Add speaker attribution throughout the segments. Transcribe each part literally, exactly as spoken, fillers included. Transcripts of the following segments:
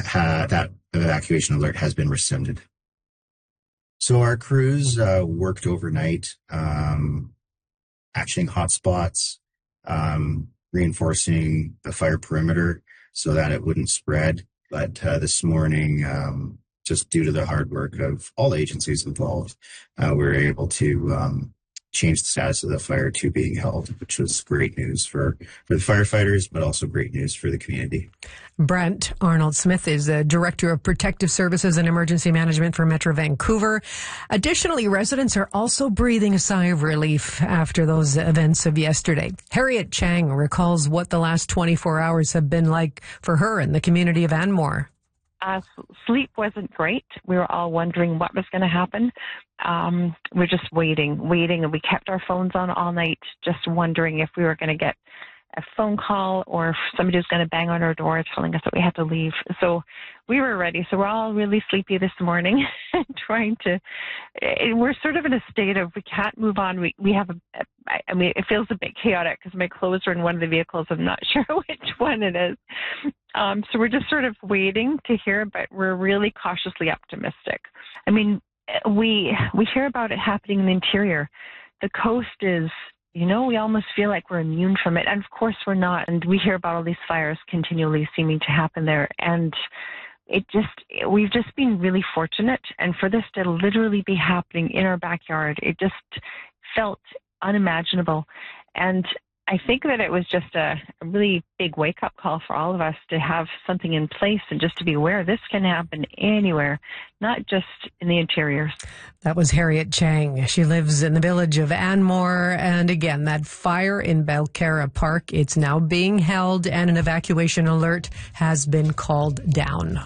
Speaker 1: ha- that evacuation alert has been rescinded. So our crews uh, worked overnight, um, actioning hotspots, um, reinforcing the fire perimeter so that it wouldn't spread. But uh, this morning, um, just due to the hard work of all agencies involved, uh, we were able to um, change the status of the fire to being held, which was great news for, for the firefighters, but also great news for the community.
Speaker 2: Brent Arnold-Smith is the Director of Protective Services and Emergency Management for Metro Vancouver. Additionally, residents are also breathing a sigh of relief after those events of yesterday. Harriet Chang recalls what the last twenty-four hours have been like for her in the community of Anmore.
Speaker 3: Uh, sleep wasn't great. We were all wondering what was going to happen. Um, we're just waiting, waiting, and we kept our phones on all night, just wondering if we were going to get a phone call or if somebody was going to bang on our door telling us that we had to leave. So we were ready. So we're all really sleepy this morning, trying to. We're sort of in a state of we can't move on. We we have a. I mean, it feels a bit chaotic because my clothes are in one of the vehicles. I'm not sure which one it is. Um, so we're just sort of waiting to hear, but we're really cautiously optimistic. I mean, we we hear about it happening in the interior. The coast is, you know, we almost feel like we're immune from it. And of course we're not. And we hear about all these fires continually seeming to happen there. And it just, we've just been really fortunate. And for this to literally be happening in our backyard, it just felt unimaginable. And I think that it was just a, a really big wake-up call for all of us to have something in place and just to be aware this can happen anywhere, not just in the interiors.
Speaker 2: That was Harriet Chang. She lives in the village of Anmore. And again, that fire in Belcarra Park, it's now being held and an evacuation alert has been called down.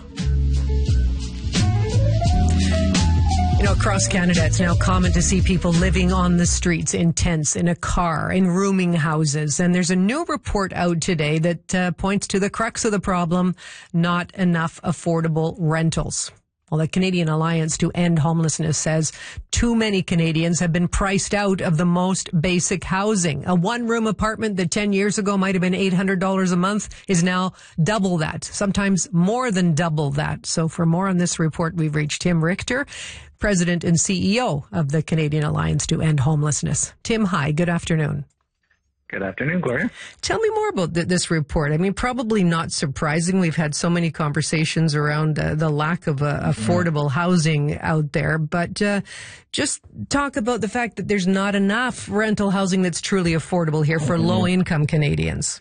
Speaker 2: You know, across Canada, it's now common to see people living on the streets in tents, in a car, in rooming houses. And there's a new report out today that uh, points to the crux of the problem, not enough affordable rentals. Well, the Canadian Alliance to End Homelessness says too many Canadians have been priced out of the most basic housing. A one-room apartment that ten years ago might have been eight hundred dollars a month is now double that, sometimes more than double that. So for more on this report, we've reached Tim Richter, President and C E O of the Canadian Alliance to End Homelessness. Tim, hi, good afternoon.
Speaker 4: Good afternoon, Gloria.
Speaker 2: Tell me more about th- this report. I mean, probably not surprising. We've had so many conversations around uh, the lack of uh, affordable mm-hmm. housing out there. But uh, just talk about the fact that there's not enough rental housing that's truly affordable here for mm-hmm. low-income Canadians.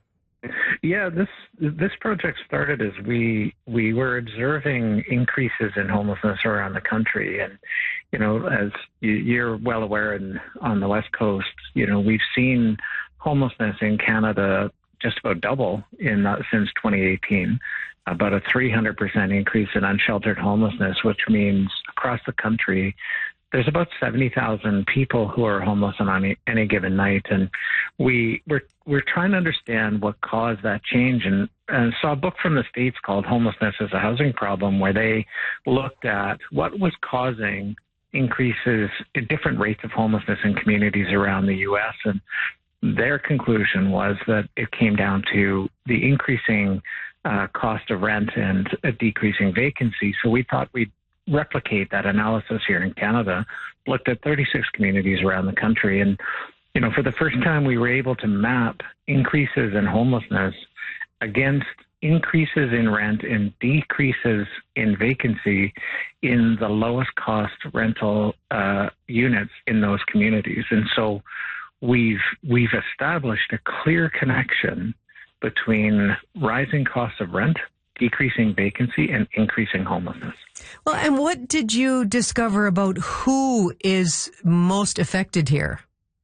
Speaker 4: Yeah, this this project started as we we were observing increases in homelessness around the country, and you know, as you're well aware, in, on the West Coast, you know, we've seen homelessness in Canada just about double in uh, since twenty eighteen, about a three hundred percent increase in unsheltered homelessness, which means across the country, there's about seventy thousand people who are homeless on any, any given night. And we, we're, we're trying to understand what caused that change. And, and saw a book from the States called Homelessness as a Housing Problem, where they looked at what was causing increases in different rates of homelessness in communities around the U S. And their conclusion was that it came down to the increasing uh, cost of rent and a decreasing vacancy. So we thought we'd replicate that analysis here in Canada, looked at thirty-six communities around the country. And, you know, for the first time, we were able to map increases in homelessness against increases in rent and decreases in vacancy in the lowest cost rental uh, units in those communities. And so we've we've established a clear connection between rising costs of rent, decreasing vacancy, and increasing homelessness.
Speaker 2: Well, and what did you discover about who is most affected here?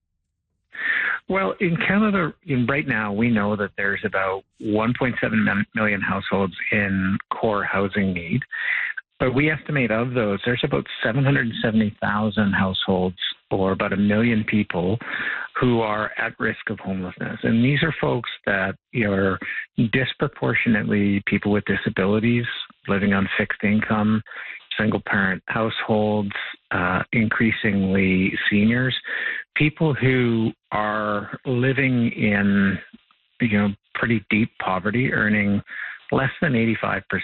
Speaker 4: Well, in Canada, in right now, we know that there's about one point seven million households in core housing need. But we estimate of those, there's about seven hundred seventy thousand households, or about a million people, who are at risk of homelessness. And these are folks that, you know, are disproportionately people with disabilities, living on fixed income, single-parent households, uh, increasingly seniors, people who are living in, you know, pretty deep poverty, earning less than eighty-five percent